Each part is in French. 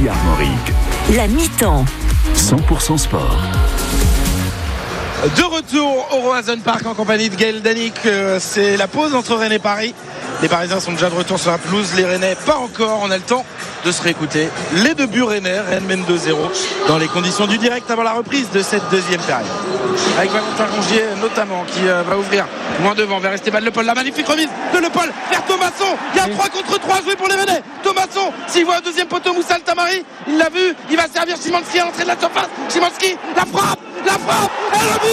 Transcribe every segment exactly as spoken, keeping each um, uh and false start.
Ski Armorique. La mi-temps. cent pour cent sport. De retour au Roazhon Park en compagnie de Gaël Danic. C'est la pause entre Rennes et Paris. Les Parisiens sont déjà de retour sur la pelouse, les Rennais pas encore. On a le temps de se réécouter les deux buts rennais. Rennes mène deux zéro dans les conditions du direct avant la reprise de cette deuxième période. Avec Valentin Rongier notamment qui euh, va ouvrir loin devant vers Esteban Le Paul. La magnifique remise de Le Paul vers Thomasson. Il y a trois contre trois joués pour les Rennais. Thomasson, s'il voit un deuxième poteau, Moussa Altamari, il l'a vu, il va servir Szymanski à l'entrée de la surface. Szymanski, la frappe, la frappe et le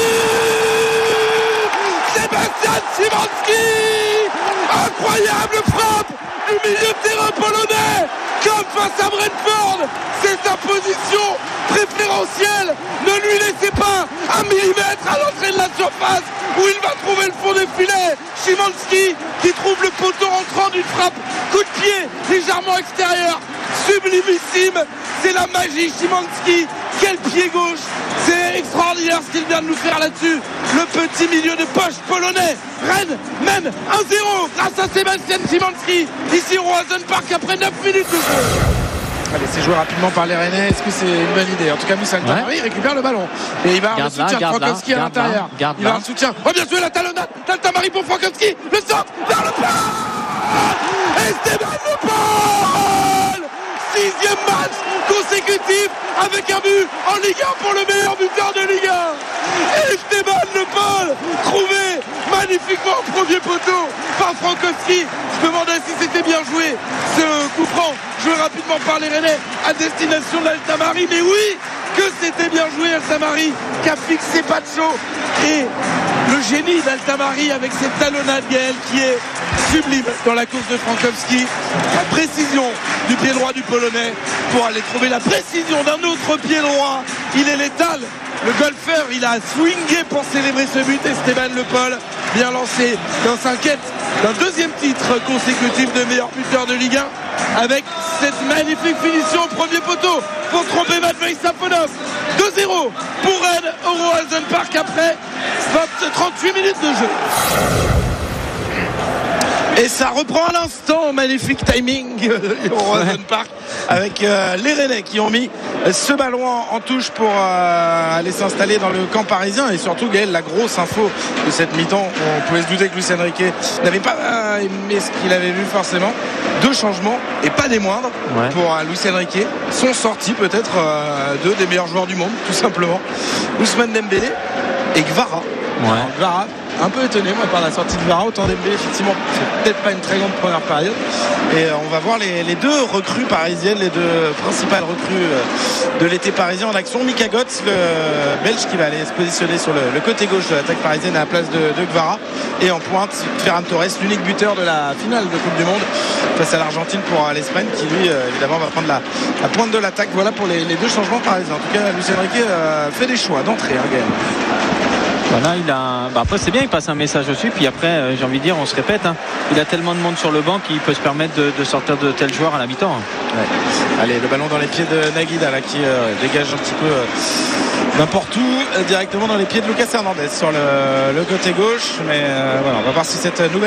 but Sébastien Szymanski. Incroyable frappe du milieu de terrain polonais, comme face à Brentford. C'est sa position préférentielle. Ne lui laissez pas un millimètre à l'entrée de la surface où il va trouver le fond des filets. Szymanski qui trouve le poteau rentrant d'une frappe coup de pied légèrement extérieur, sublimissime. C'est la magie Szymanski. Quel pied gauche. C'est extraordinaire ce qu'il vient de nous faire là-dessus. Le petit milieu de poche polonais. Rennes mène un zéro grâce à Sébastien Szymanski ici au Roazhon Park après neuf minutes de jeu. Allez, c'est joué rapidement par les Rennais. Est-ce que c'est une bonne idée? En tout cas, Moussa Altamari ouais. récupère le ballon. Et il va avoir le soutien de Frankowski à l'intérieur. Il va avoir le soutien. Oh, bien joué la talonnade d'Altamari pour Frankowski. Le centre vers le pôle. Esteban Le Paul. Sixième match consécutif avec un but en Ligue un pour le meilleur buteur de Ligue un. Esteban Le Paul trouvé magnifiquement au premier poteau par Frankowski. Je me demandais si c'était bien joué ce coup franc joué rapidement par les Rennais à destination d'Altamari, mais oui que c'était bien joué. Altamari qui a fixé Pacho et le génie d'Altamari avec cette talonnade Gaël qui est sublime dans la course de Frankowski. La précision du pied droit du Polonais pour aller trouver la précision d'un autre pied droit. Il est létal. Le golfeur, il a swingé pour célébrer ce but. Esteban Le Paul, bien lancé dans s'inquiète d'un deuxième titre consécutif de meilleur buteur de Ligue un avec cette magnifique finition au premier poteau pour tromper Matvei Safonov. deux zéro pour Rennes au Roazhon Park après trente-huit minutes de jeu. Et ça reprend à l'instant, magnifique timing au Roazhon Park avec euh, les Rennais qui ont mis ce ballon en, en touche pour euh, aller s'installer dans le camp parisien. Et surtout Gaël, la grosse info de cette mi-temps, on pouvait se douter que Luis Enrique n'avait pas euh, aimé ce qu'il avait vu forcément. Deux changements et pas des moindres ouais. pour euh, Luis Enrique. Sont sortis peut-être euh, deux des meilleurs joueurs du monde, tout simplement. Ousmane Dembélé et Gvara. Ouais. Alors, Gvara, un peu étonné moi par la sortie de Gvara. Autant Dembélé effectivement c'est peut-être pas une très grande première période. Et euh, on va voir les, les deux recrues parisiennes, les deux principales recrues euh, de l'été parisien en action. Mika Götze, le Belge qui va aller se positionner sur le, le côté gauche de l'attaque parisienne à la place de, de Gvara. Et en pointe, Ferran Torres, l'unique buteur de la finale de Coupe du Monde face à l'Argentine pour euh, l'Espagne qui lui euh, évidemment va prendre la, la pointe de l'attaque. Voilà pour les, les deux changements parisiens. En tout cas, Luis Enrique euh, fait des choix d'entrée. Hein, Voilà, il a... bah après c'est bien, il passe un message aussi. Puis après, euh, j'ai envie de dire, on se répète, hein, il a tellement de monde sur le banc qu'il peut se permettre de, de sortir de tels joueurs à la mi-temps. Hein. Ouais. Allez, le ballon dans les pieds de Naguida là, qui euh, dégage un petit peu euh, n'importe où, euh, directement dans les pieds de Lucas Hernandez sur le, le côté gauche. Mais euh, voilà, on va voir si cette nouvelle